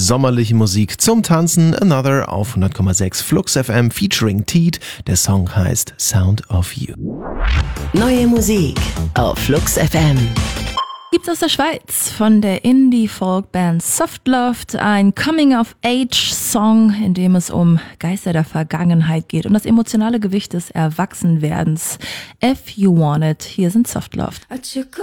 sommerliche Musik zum Tanzen. Another auf 100,6 Flux FM featuring Teed. Der Song heißt Sound of You. Neue Musik auf Flux FM. Gibt's aus der Schweiz von der Indie-Folk-Band Softloft ein Coming-of-Age-Song, in dem es um Geister der Vergangenheit geht, um das emotionale Gewicht des Erwachsenwerdens. If You Want It, hier sind Softloft. I took